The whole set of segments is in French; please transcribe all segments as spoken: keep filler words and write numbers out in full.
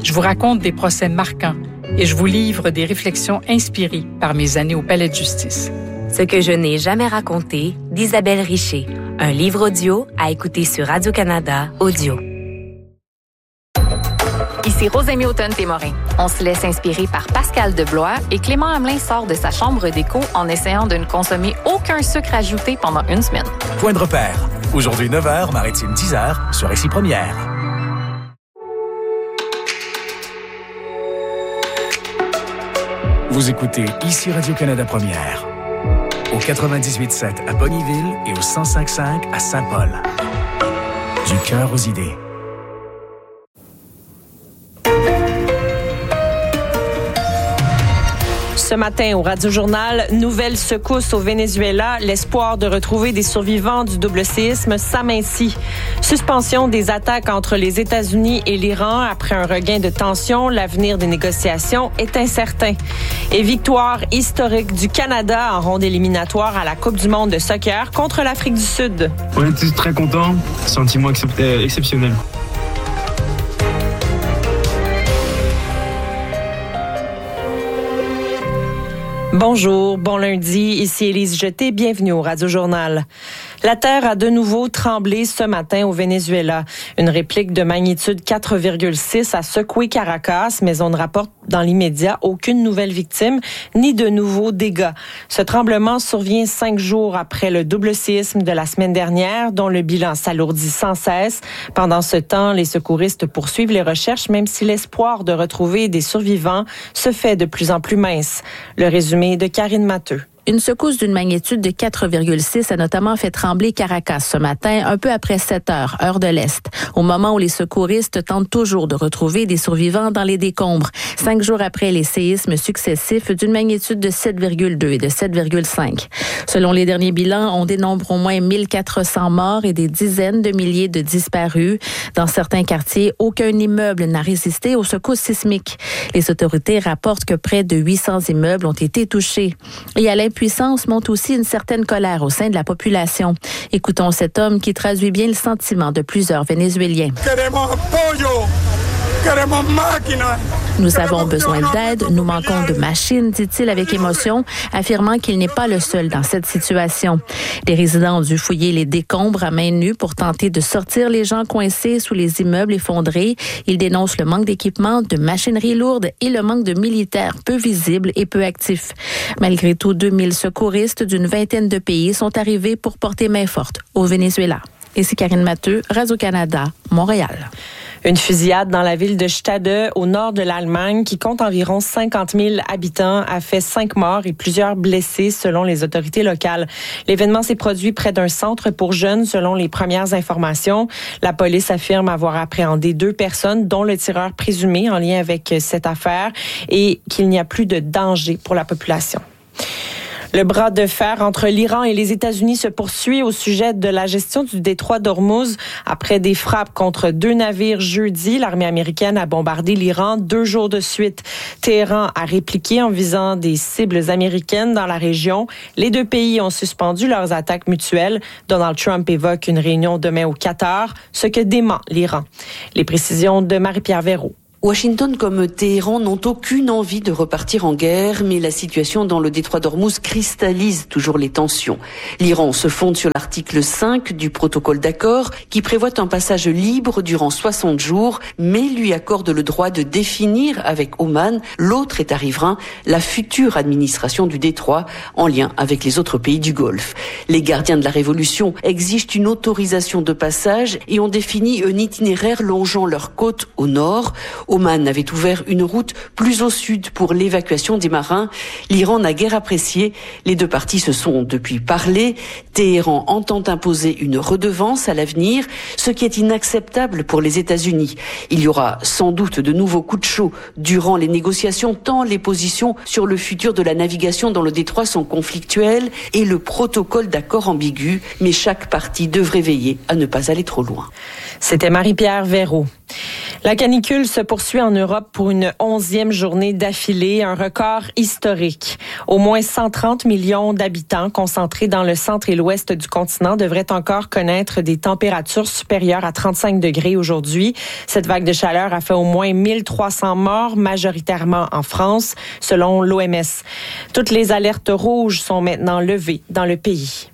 Je vous raconte des procès marquants et je vous livre des réflexions inspirées par mes années au Palais de justice. Ce que je n'ai jamais raconté d'Isabelle Richer. Un livre audio à écouter sur Radio-Canada Audio. Ici Rosémie Automne-Témorin. On se laisse inspirer par Pascal Deblois et Clément Hamelin sort de sa chambre d'écho en essayant de ne consommer aucun sucre ajouté pendant une semaine. Point de repère. Aujourd'hui neuf heures, Maritime dix heures, sur Récit Première. Vous écoutez ici Radio-Canada Première. Au quatre-vingt-dix-huit sept à Bonnyville et au cent cinq cinq à Saint-Paul. Du cœur aux idées. Ce matin, au Radio-Journal, nouvelle secousse au Venezuela. L'espoir de retrouver des survivants du double séisme s'amincit. Suspension des attaques entre les États-Unis et l'Iran. Après un regain de tension, l'avenir des négociations est incertain. Et victoire historique du Canada en ronde éliminatoire à la Coupe du monde de soccer contre l'Afrique du Sud. On était très contents. Sentiment excep- exceptionnel. Bonjour, bon lundi, ici Élise Jeté, bienvenue au Radio-Journal. La terre a de nouveau tremblé ce matin au Venezuela. Une réplique de magnitude quatre virgule six a secoué Caracas, mais on ne rapporte dans l'immédiat aucune nouvelle victime ni de nouveaux dégâts. Ce tremblement survient cinq jours après le double séisme de la semaine dernière, dont le bilan s'alourdit sans cesse. Pendant ce temps, les secouristes poursuivent les recherches, même si l'espoir de retrouver des survivants se fait de plus en plus mince. Le résumé de Karine Matteux. Une secousse d'une magnitude de quatre virgule six a notamment fait trembler Caracas ce matin, un peu après sept heures, heure de l'Est, au moment où les secouristes tentent toujours de retrouver des survivants dans les décombres, cinq jours après les séismes successifs d'une magnitude de sept virgule deux et de sept virgule cinq. Selon les derniers bilans, on dénombre au moins mille quatre cents morts et des dizaines de milliers de disparus. Dans certains quartiers, aucun immeuble n'a résisté aux secousses sismiques. Les autorités rapportent que près de huit cents immeubles ont été touchés. Et à l'impuissance monte aussi une certaine colère au sein de la population. Écoutons cet homme qui traduit bien le sentiment de plusieurs Vénézuéliens. Nous avons besoin d'aide, nous manquons de machines, dit-il avec émotion, affirmant qu'il n'est pas le seul dans cette situation. Les résidents ont dû fouiller les décombres à main nue pour tenter de sortir les gens coincés sous les immeubles effondrés. Ils dénoncent le manque d'équipement, de machinerie lourde et le manque de militaires peu visibles et peu actifs. Malgré tout, deux mille secouristes d'une vingtaine de pays sont arrivés pour porter main forte au Venezuela. Ici Karine Matteux, Radio-Canada, Montréal. Une fusillade dans la ville de Stade, au nord de l'Allemagne, qui compte environ cinquante mille habitants, a fait cinq morts et plusieurs blessés, selon les autorités locales. L'événement s'est produit près d'un centre pour jeunes, selon les premières informations. La police affirme avoir appréhendé deux personnes, dont le tireur présumé en lien avec cette affaire, et qu'il n'y a plus de danger pour la population. Le bras de fer entre l'Iran et les États-Unis se poursuit au sujet de la gestion du détroit d'Ormuz. Après des frappes contre deux navires jeudi, l'armée américaine a bombardé l'Iran deux jours de suite. Téhéran a répliqué en visant des cibles américaines dans la région. Les deux pays ont suspendu leurs attaques mutuelles. Donald Trump évoque une réunion demain au Qatar, ce que dément l'Iran. Les précisions de Marie-Pierre Verreault. Washington comme Téhéran n'ont aucune envie de repartir en guerre, mais la situation dans le détroit d'Ormuz cristallise toujours les tensions. L'Iran se fonde sur l'article cinq du protocole d'accord qui prévoit un passage libre durant soixante jours, mais lui accorde le droit de définir avec Oman, l'autre État riverain, la future administration du détroit en lien avec les autres pays du Golfe. Les gardiens de la révolution exigent une autorisation de passage et ont défini un itinéraire longeant leur côte au nord. Oman avait ouvert une route plus au sud pour l'évacuation des marins. L'Iran n'a guère apprécié. Les deux parties se sont depuis parlé. Téhéran entend imposer une redevance à l'avenir, ce qui est inacceptable pour les États-Unis. Il y aura sans doute de nouveaux coups de chaud durant les négociations, tant les positions sur le futur de la navigation dans le détroit sont conflictuelles et le protocole d'accord ambigu, mais chaque partie devrait veiller à ne pas aller trop loin. C'était Marie-Pierre Verreault. La canicule se poursuit en Europe pour une onzième journée d'affilée, un record historique. Au moins cent trente millions d'habitants concentrés dans le centre et l'ouest du continent devraient encore connaître des températures supérieures à trente-cinq degrés aujourd'hui. Cette vague de chaleur a fait au moins mille trois cents morts, majoritairement en France, selon l'O M S. Toutes les alertes rouges sont maintenant levées dans le pays.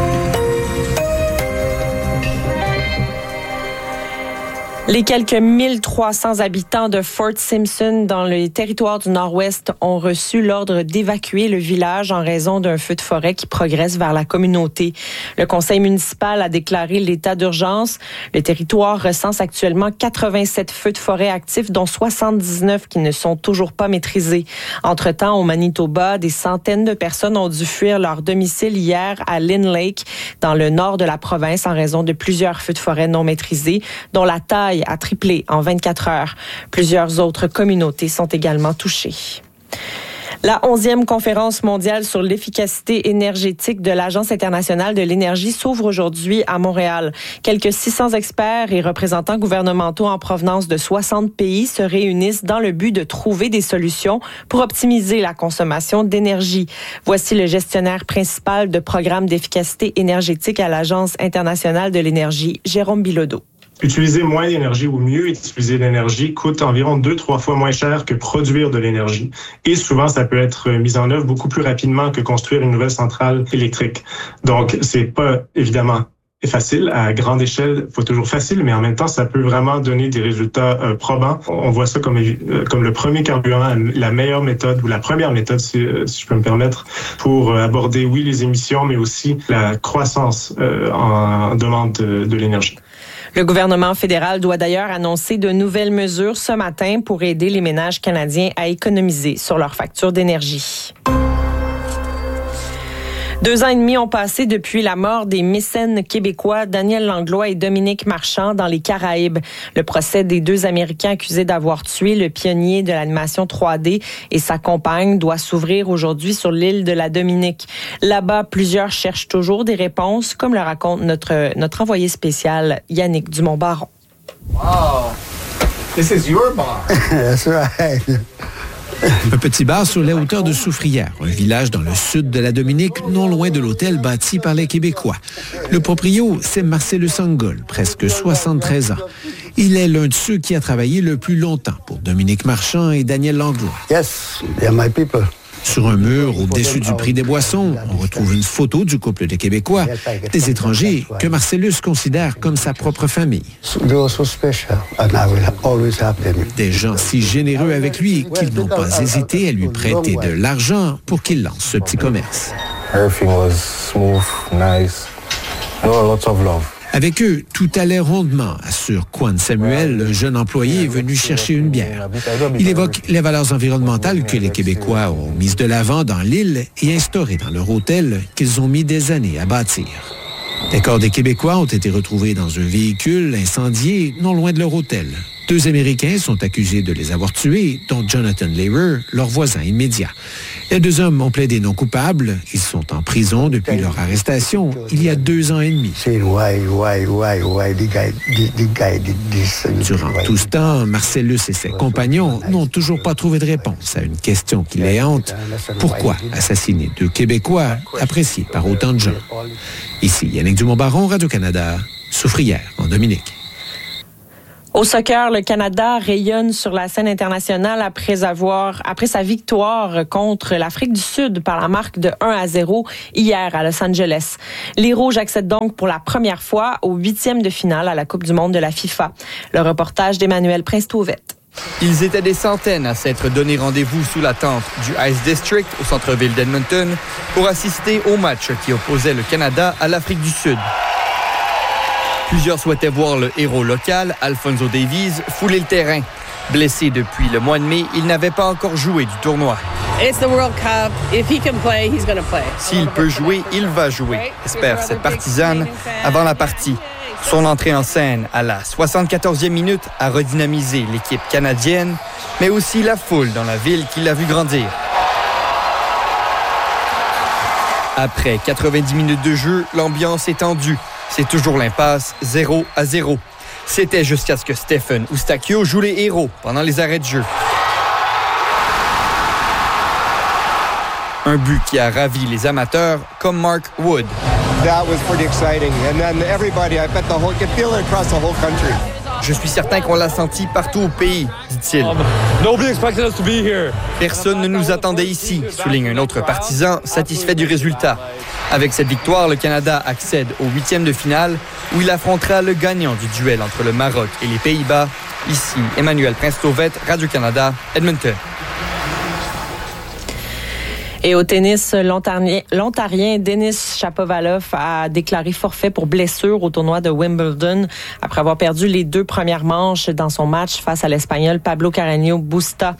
Les quelques mille trois cents habitants de Fort Simpson dans le territoire du Nord-Ouest ont reçu l'ordre d'évacuer le village en raison d'un feu de forêt qui progresse vers la communauté. Le conseil municipal a déclaré l'état d'urgence. Le territoire recense actuellement quatre-vingt-sept feux de forêt actifs, dont soixante-dix-neuf qui ne sont toujours pas maîtrisés. Entre-temps, au Manitoba, des centaines de personnes ont dû fuir leur domicile hier à Lynn Lake, dans le nord de la province, en raison de plusieurs feux de forêt non maîtrisés, dont la taille a triplé en vingt-quatre heures. Plusieurs autres communautés sont également touchées. La onzième conférence mondiale sur l'efficacité énergétique de l'Agence internationale de l'énergie s'ouvre aujourd'hui à Montréal. Quelques six cents experts et représentants gouvernementaux en provenance de soixante pays se réunissent dans le but de trouver des solutions pour optimiser la consommation d'énergie. Voici le gestionnaire principal de programme d'efficacité énergétique à l'Agence internationale de l'énergie, Jérôme Bilodeau. Utiliser moins d'énergie ou mieux utiliser l'énergie coûte environ deux, trois fois moins cher que produire de l'énergie. Et souvent, ça peut être mis en œuvre beaucoup plus rapidement que construire une nouvelle centrale électrique. Donc, c'est pas évidemment facile. À grande échelle, faut toujours facile, mais en même temps, ça peut vraiment donner des résultats euh, probants. On voit ça comme, euh, comme le premier carburant, la meilleure méthode ou la première méthode, si, euh, si je peux me permettre, pour euh, aborder, oui, les émissions, mais aussi la croissance euh, en demande de, de l'énergie. Le gouvernement fédéral doit d'ailleurs annoncer de nouvelles mesures ce matin pour aider les ménages canadiens à économiser sur leurs factures d'énergie. Deux ans et demi ont passé depuis la mort des mécènes québécois Daniel Langlois et Dominique Marchand dans les Caraïbes. Le procès des deux Américains accusés d'avoir tué le pionnier de l'animation trois D et sa compagne doit s'ouvrir aujourd'hui sur l'île de la Dominique. Là-bas, plusieurs cherchent toujours des réponses, comme le raconte notre, notre envoyé spécial Yannick Dumont-Baron. Wow! This is your bar. That's right. Un petit bar sur les hauteurs de Soufrière, un village dans le sud de la Dominique, non loin de l'hôtel bâti par les Québécois. Le proprio, c'est Marcellus Angol, presque soixante-treize ans. Il est l'un de ceux qui a travaillé le plus longtemps pour Dominique Marchand et Daniel Langlois. Yes, they're my people. Sur un mur au-dessus du prix des boissons, on retrouve une photo du couple de Québécois, des étrangers que Marcellus considère comme sa propre famille. Des gens si généreux avec lui qu'ils n'ont pas hésité à lui prêter de l'argent pour qu'il lance ce petit commerce. Avec eux, tout allait rondement, assure Quan Samuel, le jeune employé venu chercher une bière. Il évoque les valeurs environnementales que les Québécois ont mises de l'avant dans l'île et instaurées dans leur hôtel qu'ils ont mis des années à bâtir. Les corps des Québécois ont été retrouvés dans un véhicule incendié non loin de leur hôtel. Deux Américains sont accusés de les avoir tués, dont Jonathan Lehrer, leur voisin immédiat. Les deux hommes ont plaidé non coupables. Ils sont en prison depuis leur arrestation il y a deux ans et demi. Durant tout ce temps, Marcellus et ses compagnons n'ont toujours pas trouvé de réponse à une question qui les hante. Pourquoi assassiner deux Québécois appréciés par autant de gens? Ici, Yannick Dumont-Baron, Radio-Canada, Soufrière, en Dominique. Au soccer, le Canada rayonne sur la scène internationale après avoir, après sa victoire contre l'Afrique du Sud par la marque de un à zéro hier à Los Angeles. Les Rouges accèdent donc pour la première fois au huitième de finale à la Coupe du monde de la FIFA. Le reportage d'Emmanuel Prince-Tauvette. Ils étaient des centaines à s'être donné rendez-vous sous la tente du Ice District au centre-ville d'Edmonton pour assister au match qui opposait le Canada à l'Afrique du Sud. Plusieurs souhaitaient voir le héros local, Alphonso Davies, fouler le terrain. Blessé depuis le mois de mai, il n'avait pas encore joué du tournoi. S'il peut jouer, il va jouer, espère cette partisane avant la partie. Son entrée en scène à la soixante-quatorzième minute a redynamisé l'équipe canadienne, mais aussi la foule dans la ville qui l'a vu grandir. Après quatre-vingt-dix minutes de jeu, l'ambiance est tendue. C'est toujours l'impasse, zéro à zéro. C'était jusqu'à ce que Stephen Eustáquio joue les héros pendant les arrêts de jeu. Un but qui a ravi les amateurs comme Mark Wood. That was pretty exciting. And then everybody, I bet the whole, could feel it across the whole country. Je suis certain qu'on l'a senti partout au pays, dit-il. Um, nobody expected us to be here. Personne ne nous attendait ici, souligne un autre partisan satisfait du résultat. Avec cette victoire, le Canada accède au huitième de finale où il affrontera le gagnant du duel entre le Maroc et les Pays-Bas. Ici, Emmanuel Prince-Tauvette, Radio-Canada, Edmonton. Et au tennis, l'Ontarien, l'Ontarien Denis Shapovalov a déclaré forfait pour blessure au tournoi de Wimbledon après avoir perdu les deux premières manches dans son match face à l'Espagnol Pablo Carreño Busta.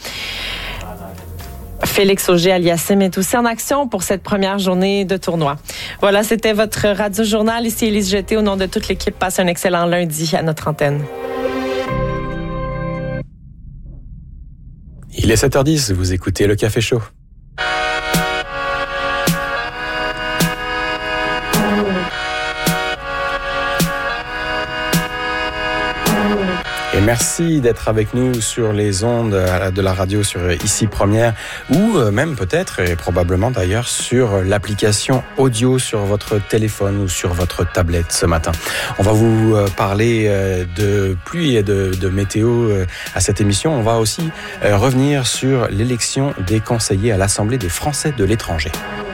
Félix Auger-Aliassime est aussi en action pour cette première journée de tournoi. Voilà, c'était votre Radio-Journal. Ici Élise Jeté. Au nom de toute l'équipe, passez un excellent lundi à notre antenne. Il est sept heures dix, vous écoutez Le Café Chaud. Et merci d'être avec nous sur les ondes de la radio sur Ici Première ou même peut-être et probablement d'ailleurs sur l'application audio sur votre téléphone ou sur votre tablette ce matin. On va vous parler de pluie et de, de météo à cette émission. On va aussi revenir sur l'élection des conseillers à l'Assemblée des Français de l'étranger.